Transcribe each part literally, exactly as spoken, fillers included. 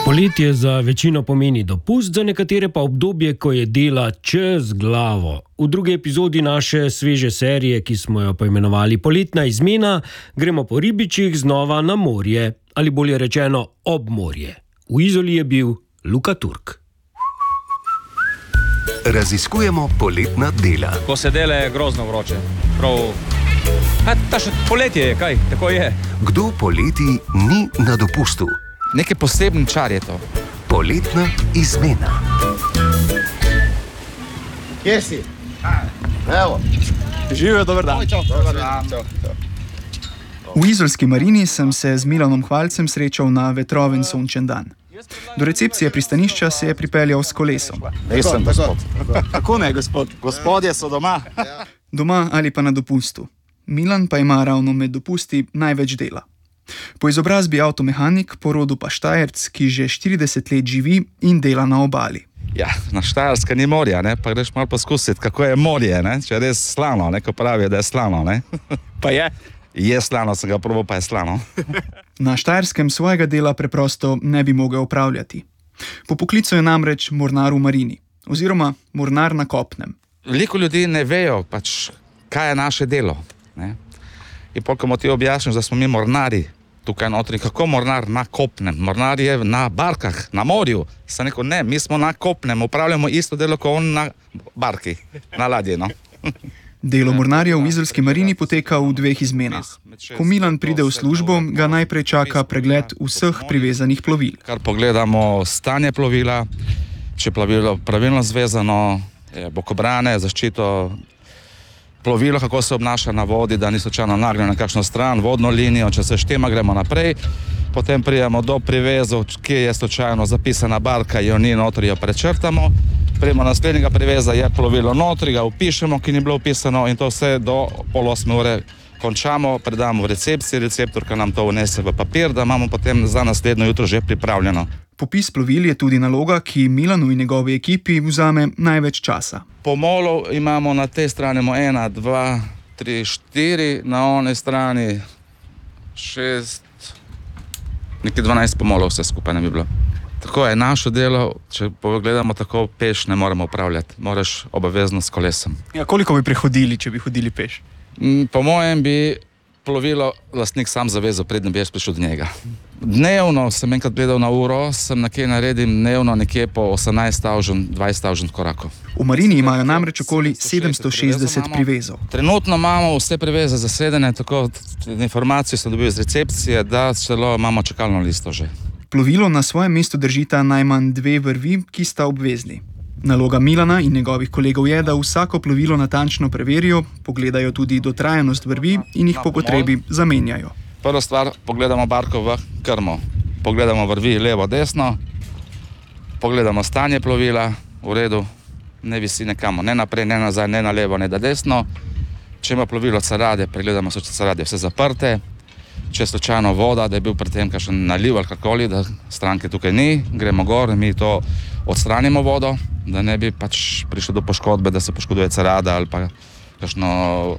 Poletje za večino pomeni dopust, za nekatere pa obdobje, ko je dela čez glavo. V drugi epizodi naše sveže serije, ki smo jo poimenovali Poletna izmena, gremo po ribičih znova na morje, ali bolje rečeno ob morje. V Izoli je bil Luka Turk. Raziskujemo poletna dela. Ko se dela, je grozno vroče. Prav... A, ta še poletje je, kaj? Tako je. Kdo poleti ni na dopustu? Nekaj poseben čar je to. Poletna izmena. Kje si? Evo. Živijo, dober dan. Dober dan. V izolski marini sem se z Milanom Hvalcem srečal na vetroven sončen dan. Do recepcije pristanišča se je pripeljal s kolesom. Nisem gospod. Kako ne, gospod? Gospodje so doma. Doma ali pa na dopustu. Milan pa ima ravno med dopusti največ dela. Po izobrazbi avtomehanik, po rodu pa Štajerc, ki že štirideset let živi in dela na obali. Ja, na Štajerska ni morja, ne? Pa greš malo poskusiti, kako je morje, ne? Če je res slano, ne? Ko pravijo, da je slano, ne? Pa je? Je slano, sem ga probal, pa je slano. Na Štajerskem svojega dela preprosto ne bi mogel opravljati. Po poklicu je namreč mornar v marini, oziroma mornar na kopnem. Veliko ljudi ne vejo, pač, kaj je naše delo, ne? In pol, ko mu ti objasniš, da smo mi mornari tukaj notri, kako mornar na kopnem? Mornar je na barkah, na morju. Sem rekel, ne, mi smo na kopnem, upravljamo isto delo, kot on na barki, na ladji, no. Delo mornarja v izolski marini poteka v dveh izmenah. Ko Milan pride v službo, ga najprej čaka pregled vseh privezanih plovil. Kar pogledamo stanje plovila, če je plovilo pravilno zvezano, bokobrane, zaščito plovilo, kako se obnaša na vodi, da ni slučajno nagnjeno na kakšno stran, vodno linijo, če se štema, gremo naprej. Potem prijemo do privezov, kje je slučajno zapisana barka, jo ni notri, jo prečrtamo. Prijemo naslednjega priveza, je plovilo notri, ga upišemo, ki ni bilo upisano, in to vse do pol osme ure končamo, predamo v recepciji, receptorka nam to vnese v papir, da imamo potem za naslednjo jutro že pripravljeno. Popis plovil je tudi naloga, ki Milanu in njegovi ekipi vzame največ časa. Pomolov imamo na tej strani ena, dva, tri, štiri, na onej strani šest, nekaj dvanajst pomolov vse skupaj ne bi bilo. Tako je naše delo, če pogledamo tako, peš ne moramo upravljati, moraš obavezno s kolesom. Ja, koliko bi prehodili, če bi hodili peš? Po mojem bi plovilo lastnik sam zavezal, predtem bi jaz prišel do njega. Dnevno sem enkrat gledal na uro, sem nekje naredim dnevno nekje po osemnajst tavžent, dvajset tavžent korakov. V marini imajo namreč okoli sedemsto šestdeset privezov. Trenutno imamo vse priveze zasedene, tako informacijo sem dobil iz recepcije, da celo imamo čakalno listo že. Plovilo na svojem mestu držita najmanj dve vrvi, ki sta obvezni. Naloga Milana in njegovih kolegov je, da vsako plovilo natančno preverijo, pogledajo tudi dotrajanost vrvi in jih po potrebi zamenjajo. Prva stvar, pogledamo barko v krmo. Pogledamo vrvi levo, desno, pogledamo stanje plovila, v redu, ne visi nekamo, ne naprej, ne nazaj, ne na levo, ne na desno. Če ima plovilo carade, pregledamo so carade vse zaprte. Če je slučajno voda, da je bil pred tem kakšen naliv ali karkoli, da stranke tukaj ni, gremo gor in mi to odstranimo vodo, da ne bi pač prišlo do poškodbe, da se poškoduje carada ali pa kakšno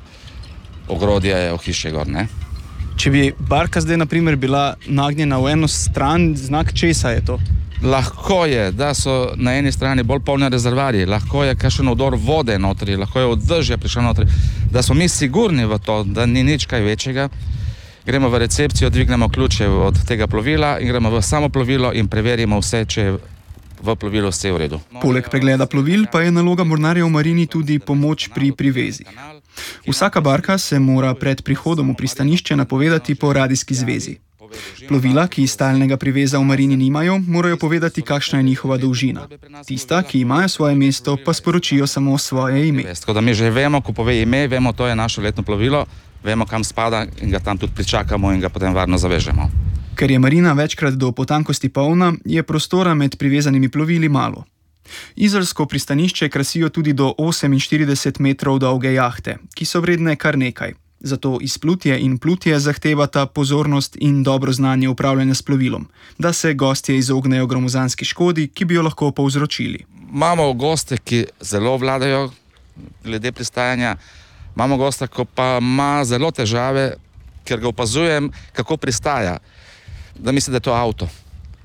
ogrodje, ohišje gor, ne. Če bi barka zdaj, na primer, bila nagnjena v eno stran, znak česa je to? Lahko je, da so na eni strani bolj polni rezervarji, lahko je kakšen odor vode notri, lahko je od dežja prišel notri, da smo mi sigurni v to, da ni nič kaj večjega. Gremo v recepcijo, dvignemo ključe od tega plovila in gremo v samo plovilo in preverimo vse, če je v plovilu vse v redu. Poleg pregleda plovil pa je naloga mornarja v marini tudi pomoč pri privezih. Vsaka barka se mora pred prihodom v pristanišče napovedati po radijski zvezi. Plovila, ki stalnega priveza v marini nimajo, morajo povedati, kakšna je njihova dolžina. Tista, ki imajo svoje mesto, pa sporočijo samo svoje ime. Tako da mi že vemo, ko pove ime, vemo, to je naše letno plovilo, vemo, kam spada in ga tam tudi pričakamo in ga potem varno zavežemo. Ker je marina večkrat do potankosti polna, je prostora med privezanimi plovili malo. Izolsko pristanišče krasijo tudi do oseminštirideset metrov dolge jahte, ki so vredne kar nekaj. Zato izplutje in plutje zahtevata pozornost in dobro znanje upravljanja s plovilom, da se gostje izognejo gromozanski škodi, ki bi jo lahko povzročili. Imamo goste, ki zelo vladajo glede pristajanja, imamo gosta, ko pa ima zelo težave, ker ga opazujem, kako pristaja, da misli, da je to avto.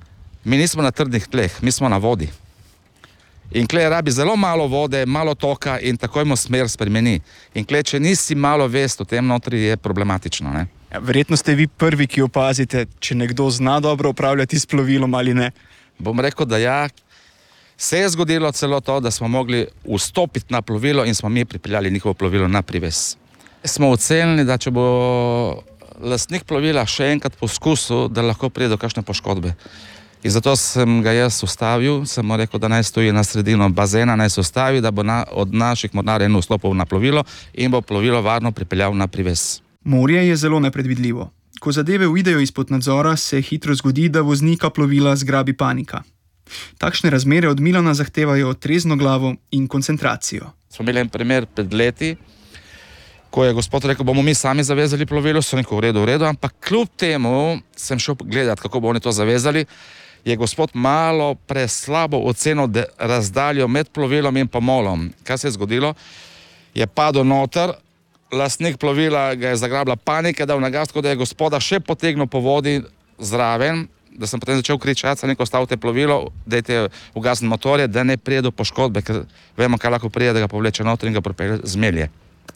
Mi nismo na trdnih tleh, mi smo na vodi. In kle rabi zelo malo vode, malo toka in takoj mu smer spremeni. In kle, če nisi malo vest v tem notri, je problematično, ne? Ja, verjetno ste vi prvi, ki opazite, če nekdo zna dobro upravljati s plovilom ali ne. Bom rekel, da ja, se je zgodilo celo to, da smo mogli vstopiti na plovilo in smo mi pripeljali njihovo plovilo na privez. Smo ocenili, da če bo lastnik plovila še enkrat poskusil, da lahko pride do kakšne poškodbe. In zato sem ga jaz ustavil, sem mu rekel, da naj stoji na sredino bazena, naj se ustavi, da bo na, od naših mornarjev vstopil na plovilo in bo plovilo varno pripeljal na privez. Morje je zelo nepredvidljivo. Ko zadeve uidejo izpod nadzora, se hitro zgodi, da voznika plovila zgrabi panika. Takšne razmere od Milana zahtevajo trezno glavo in koncentracijo. Smo imeli en primer pred leti, ko je gospod rekel, bomo mi sami zavezali plovilo, so rekel, v redu, v redu, ampak kljub temu sem šel gledati, kako bo oni to zavezali, je gospod malo preslabo ocenil razdaljo med plovilom in pomolom. Kaj se je zgodilo? Je padel noter, lastnik plovila ga je zagrabila panika, dal na gas, tako da je gospoda še potegnil po vodi zraven, da sem potem začel kričati, sa neko stavite plovilo, dajte ugasniti motorje, da ne prije do poškodbe, ker vemo, kaj lahko prije, da ga povleče noter in ga propelje zmelje.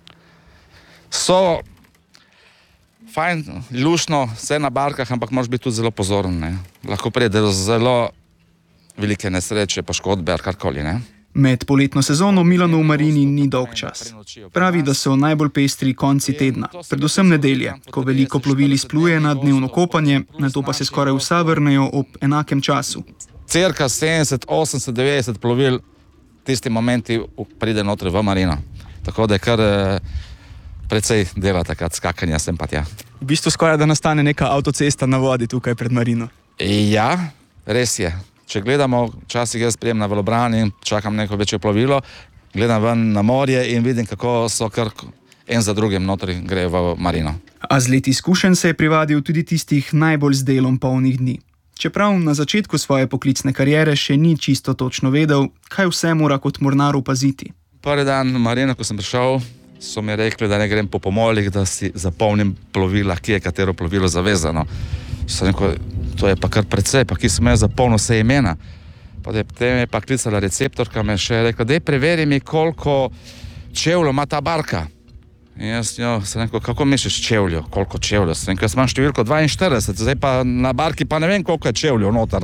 So fajn, lušno, vse na barkah, ampak moraš biti tudi zelo pozoren, ne. Lahko prije do zelo velike nesreče, poškodbe ali karkoli, ne. Med poletno sezono Milanu v Marini ni dolg čas. Pravi, da so najbolj pestri konci tedna, predvsem nedelje, ko veliko plovil izpluje na dnevno kopanje, nato pa se skoraj vsa vrnejo ob enakem času. Cirka sedemdeset, osemdeset, devetdeset plovil tisti momenti pride notri v Marino. Tako da je kar precej dela takrat skakanja sem pa tja. V bistvu skoraj da nastane neka avtocesta na vodi tukaj pred Marino. Ja, res je. Če gledamo, včasih jaz prijem na Valobran in čakam neko večje plovilo, gledam ven na morje in vidim, kako so kar en za drugim notri gre v Marino. A z leti izkušenj se je privadil tudi tistih najbolj z delom polnih dni. Čeprav na začetku svoje poklicne kariere še ni čisto točno vedel, kaj vse mora kot mornar opaziti. Prvi dan v Marino, ko sem prišel, so mi rekli, da ne grem po pomolih, da si zapolnim plovila, kje je katero plovilo zavezano. Sem rekel, to je pa kar precej, pa ki sem jaz zapolnil vse imena. Potem je pa klicala receptorka, me še rekla, dej preveri mi, koliko čevljev ima ta barka. In jaz jo, sem rekel, kako misliš čevljev, koliko čevljev? Sem rekel, jaz imam številko dvainštirideset, zdaj pa na barki pa ne vem, koliko je čevljev noter.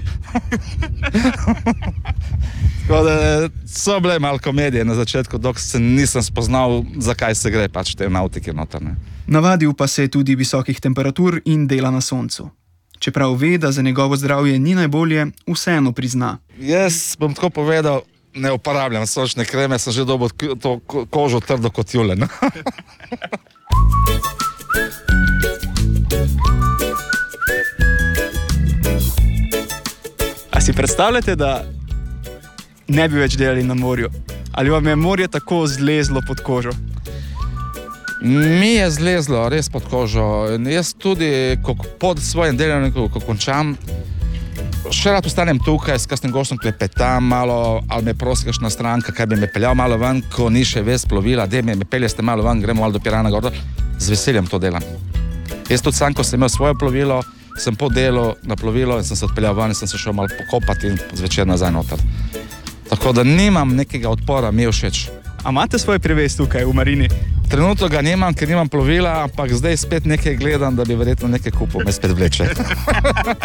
Tako da so bile malo komedije na začetku, dok se nisem spoznal, zakaj se gre pač te nautike noter. Ne. Navadil pa se je tudi visokih temperatur in dela na soncu. Čeprav ve, da za njegovo zdravje ni najbolje, vseeno prizna. Jaz bom tako povedal, ne uporabljam sončne kreme, sem že dobil to kožo trdo kot julen. A si predstavljate, da ne bi več delali na morju? Ali vam je morje tako zlezlo pod kožo? Mi je zlezlo res pod kožo. Jaz tudi, ko pod svojim delovnikom, ko končam, še rad ostanem tukaj, s kakšnim gostom klepetam malo, ali me prosi kakšna stranka, kaj bi me peljal malo ven, ko ni še ves plovila, da me peljeste malo ven, gremo malo do Pirana gor, z veseljem to delam. Jaz tudi sam, ko sem imel svoje plovilo, sem po delu na plovilo in sem se odpeljal ven in sem se šel malo pokopati in zvečer nazaj noter. Tako da nimam nekega odpora, mi je všeč. A imate svoj privez tukaj v Marini? Trenutno ga nimam, ker nimam plovila, ampak zdaj spet nekaj gledam, da bi verjetno nekaj kupil, me spet vleče.